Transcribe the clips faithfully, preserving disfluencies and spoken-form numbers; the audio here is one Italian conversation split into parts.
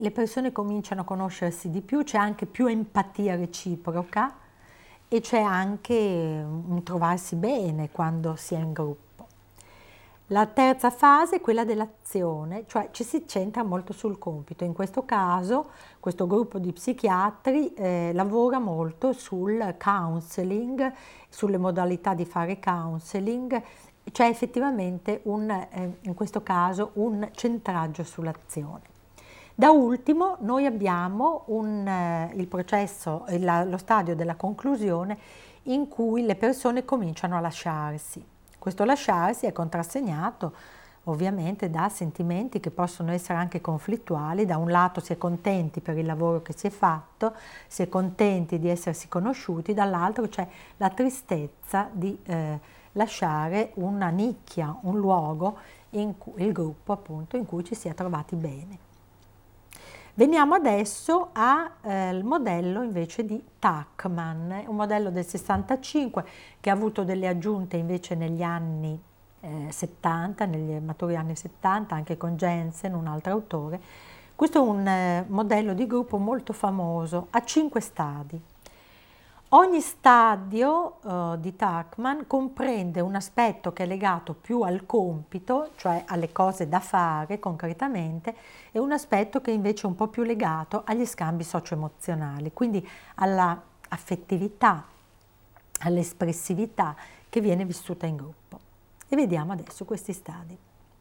le persone cominciano a conoscersi di più, c'è anche più empatia reciproca e c'è anche un trovarsi bene quando si è in gruppo. La terza fase è quella dell'azione, cioè ci si centra molto sul compito. In questo caso questo gruppo di psichiatri eh, lavora molto sul counseling, sulle modalità di fare counseling. C'è effettivamente un, eh, in questo caso un centraggio sull'azione. Da ultimo noi abbiamo un, eh, il processo, il, lo stadio della conclusione in cui le persone cominciano a lasciarsi. Questo lasciarsi è contrassegnato ovviamente da sentimenti che possono essere anche conflittuali. Da un lato si è contenti per il lavoro che si è fatto, si è contenti di essersi conosciuti, dall'altro c'è la tristezza di eh, lasciare una nicchia, un luogo, in cui, il gruppo appunto, in cui ci si è trovati bene. Veniamo adesso al eh, modello invece di Tuckman, un modello del sessantacinque che ha avuto delle aggiunte invece negli anni eh, settanta, negli maturi anni settanta, anche con Jensen, un altro autore. Questo è un eh, modello di gruppo molto famoso, a cinque stadi. Ogni stadio uh, di Tuckman comprende un aspetto che è legato più al compito, cioè alle cose da fare concretamente, e un aspetto che invece è un po' più legato agli scambi socio-emozionali, quindi alla affettività, all'espressività che viene vissuta in gruppo. E vediamo adesso questi stadi.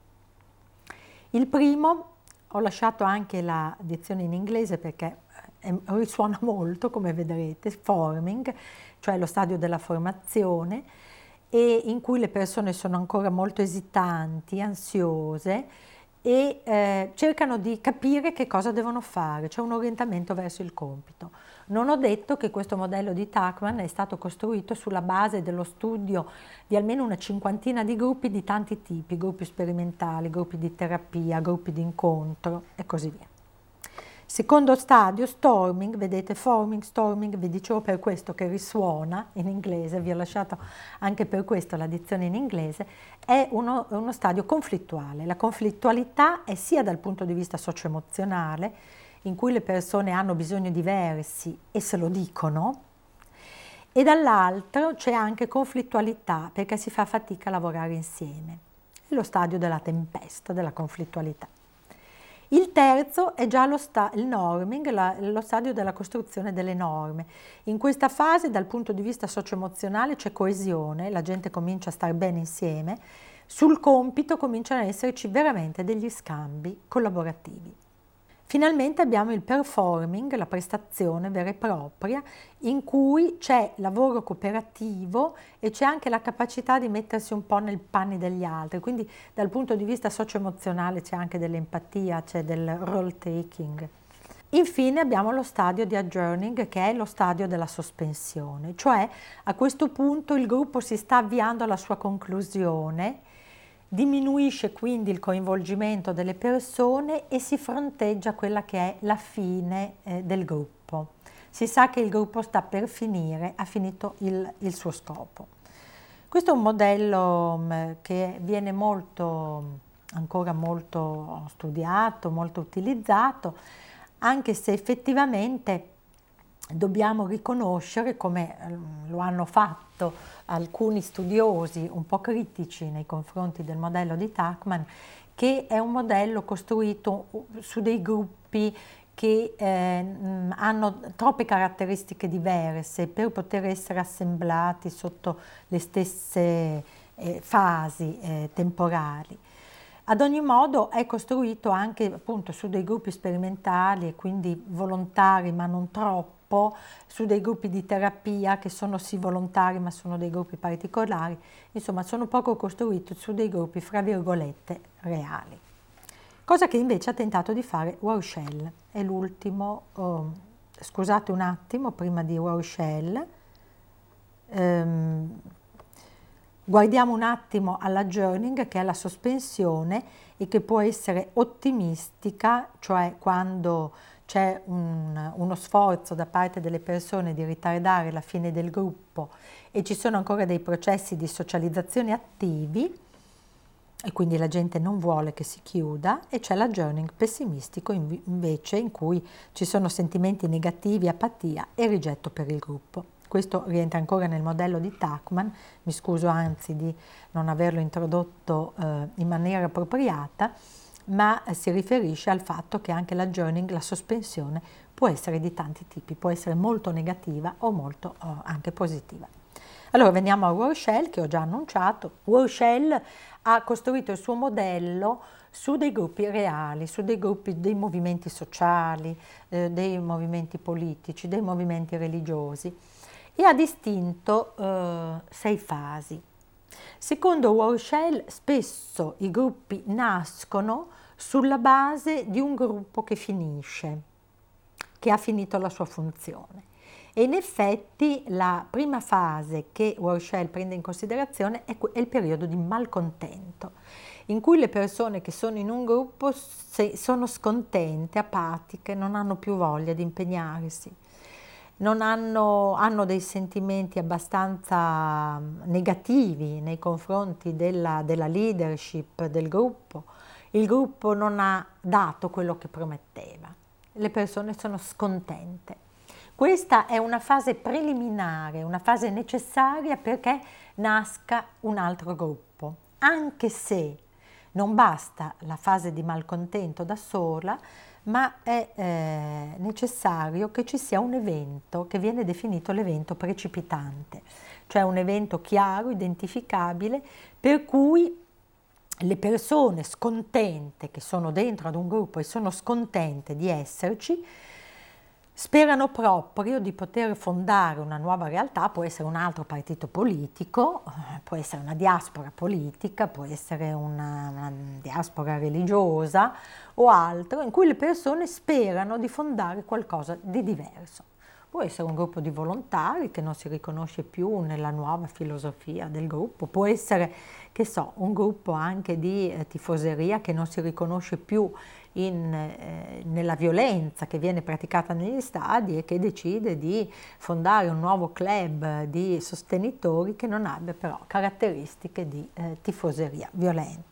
Il primo, ho lasciato anche la dizione in inglese perché risuona molto, come vedrete, forming, cioè lo stadio della formazione, e in cui le persone sono ancora molto esitanti, ansiose e eh, cercano di capire che cosa devono fare, c'è un orientamento verso il compito. Non ho detto che questo modello di Tuckman è stato costruito sulla base dello studio di almeno una cinquantina di gruppi di tanti tipi, gruppi sperimentali, gruppi di terapia, gruppi di incontro e così via. Secondo stadio, storming, vedete forming, storming, vi dicevo per questo che risuona in inglese, vi ho lasciato anche per questo la dizione in inglese, è uno, uno stadio conflittuale. La conflittualità è sia dal punto di vista socio-emozionale, in cui le persone hanno bisogni diversi e se lo dicono, e dall'altro c'è anche conflittualità perché si fa fatica a lavorare insieme. È lo stadio della tempesta, della conflittualità. Il terzo è già lo sta, il norming, la, lo stadio della costruzione delle norme. In questa fase, dal punto di vista socio-emozionale, c'è coesione, la gente comincia a stare bene insieme, sul compito cominciano ad esserci veramente degli scambi collaborativi. Finalmente abbiamo il performing, la prestazione vera e propria, in cui c'è lavoro cooperativo e c'è anche la capacità di mettersi un po' nei panni degli altri, quindi dal punto di vista socio-emozionale c'è anche dell'empatia, c'è del role taking. Infine abbiamo lo stadio di adjourning, che è lo stadio della sospensione, cioè a questo punto il gruppo si sta avviando alla sua conclusione, diminuisce quindi il coinvolgimento delle persone e si fronteggia quella che è la fine eh, del gruppo. Si sa che il gruppo sta per finire, ha finito il, il suo scopo. Questo è un modello mh, che viene molto, ancora molto studiato, molto utilizzato, anche se effettivamente dobbiamo riconoscere, come lo hanno fatto alcuni studiosi un po' critici nei confronti del modello di Tuckman, che è un modello costruito su dei gruppi che eh, hanno troppe caratteristiche diverse per poter essere assemblati sotto le stesse eh, fasi eh, temporali. Ad ogni modo è costruito anche appunto su dei gruppi sperimentali e quindi volontari ma non troppo, su dei gruppi di terapia che sono sì volontari ma sono dei gruppi particolari, insomma sono poco costruiti su dei gruppi fra virgolette reali. Cosa che invece ha tentato di fare Warshall, è l'ultimo, oh, scusate un attimo prima di Warshall, ehm, guardiamo un attimo alla journing, che è la sospensione e che può essere ottimistica, cioè quando c'è un, uno sforzo da parte delle persone di ritardare la fine del gruppo e ci sono ancora dei processi di socializzazione attivi, e quindi la gente non vuole che si chiuda, e c'è l'adjourning pessimistico invece, in cui ci sono sentimenti negativi, apatia e rigetto per il gruppo. Questo rientra ancora nel modello di Tuckman, mi scuso anzi di non averlo introdotto eh, in maniera appropriata, ma eh, si riferisce al fatto che anche l'adjourning, la sospensione, può essere di tanti tipi, può essere molto negativa o molto eh, anche positiva. Allora veniamo a Rorschel, che ho già annunciato. Rorschel ha costruito il suo modello su dei gruppi reali, su dei gruppi dei movimenti sociali, eh, dei movimenti politici, dei movimenti religiosi, e ha distinto eh, sei fasi. Secondo Rorschel, spesso i gruppi nascono sulla base di un gruppo che finisce, che ha finito la sua funzione. E in effetti la prima fase che Rorschel prende in considerazione è il periodo di malcontento, in cui le persone che sono in un gruppo sono scontente, apatiche, non hanno più voglia di impegnarsi, non hanno, hanno dei sentimenti abbastanza negativi nei confronti della, della leadership del gruppo. Il gruppo non ha dato quello che prometteva, le persone sono scontente. Questa è una fase preliminare, una fase necessaria perché nasca un altro gruppo, anche se non basta la fase di malcontento da sola, ma è eh, necessario che ci sia un evento che viene definito l'evento precipitante, cioè un evento chiaro, identificabile, per cui le persone scontente che sono dentro ad un gruppo e sono scontente di esserci, sperano proprio di poter fondare una nuova realtà, può essere un altro partito politico, può essere una diaspora politica, può essere una, una diaspora religiosa o altro, in cui le persone sperano di fondare qualcosa di diverso. Può essere un gruppo di volontari che non si riconosce più nella nuova filosofia del gruppo, può essere, che so, un gruppo anche di eh, tifoseria che non si riconosce più in, eh, nella violenza che viene praticata negli stadi e che decide di fondare un nuovo club di sostenitori che non abbia però caratteristiche di eh, tifoseria violenta.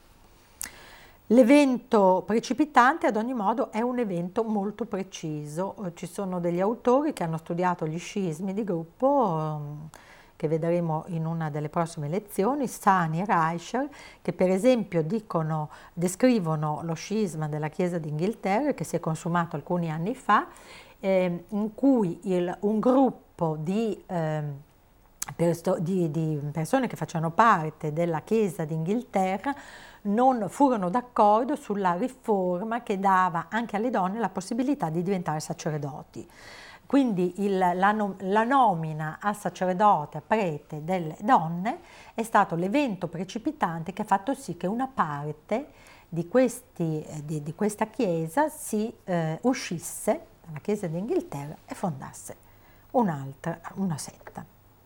L'evento precipitante ad ogni modo è un evento molto preciso. Ci sono degli autori che hanno studiato gli scismi di gruppo, che vedremo in una delle prossime lezioni, Sani e Reicher, che per esempio dicono, descrivono lo scisma della Chiesa d'Inghilterra che si è consumato alcuni anni fa, eh, in cui il, un gruppo di, eh, perso di, di persone che facevano parte della Chiesa d'Inghilterra non furono d'accordo sulla riforma che dava anche alle donne la possibilità di diventare sacerdoti. Quindi il, la, la nomina a sacerdote, a prete delle donne è stato l'evento precipitante che ha fatto sì che una parte di, questi, di, di questa chiesa si eh, uscisse dalla Chiesa d'Inghilterra e fondasse un'altra, una setta.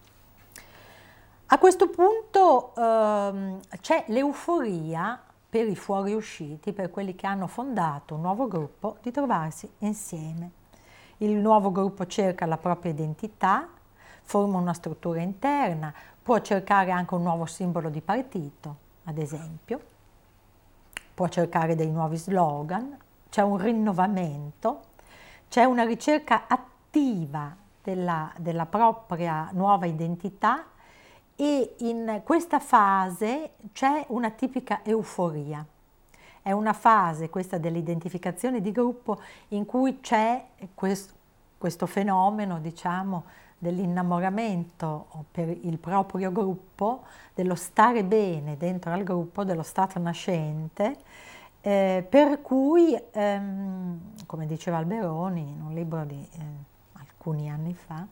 A questo punto ehm, c'è l'euforia per i fuoriusciti, per quelli che hanno fondato un nuovo gruppo, di trovarsi insieme. Il nuovo gruppo cerca la propria identità, forma una struttura interna, può cercare anche un nuovo simbolo di partito, ad esempio, può cercare dei nuovi slogan, c'è un rinnovamento, c'è una ricerca attiva della, della propria nuova identità, e in questa fase c'è una tipica euforia. È una fase, questa dell'identificazione di gruppo, in cui c'è questo, questo fenomeno, diciamo, dell'innamoramento per il proprio gruppo, dello stare bene dentro al gruppo, dello stato nascente, eh, per cui, ehm, come diceva Alberoni in un libro di eh, alcuni anni fa,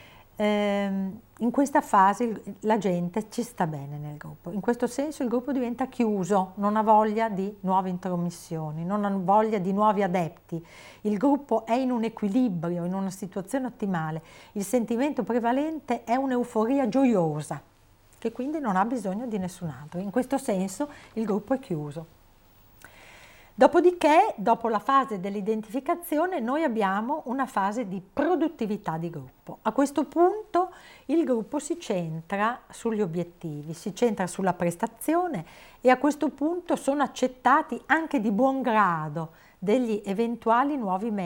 in questa fase la gente ci sta bene nel gruppo. In questo senso il gruppo diventa chiuso, non ha voglia di nuove intromissioni, non ha voglia di nuovi adepti. Il gruppo è in un equilibrio, in una situazione ottimale. Il sentimento prevalente è un'euforia gioiosa, che quindi non ha bisogno di nessun altro. In questo senso il gruppo è chiuso. Dopodiché, dopo la fase dell'identificazione, noi abbiamo una fase di produttività di gruppo. A questo punto il gruppo si centra sugli obiettivi, si centra sulla prestazione e a questo punto sono accettati anche di buon grado degli eventuali nuovi membri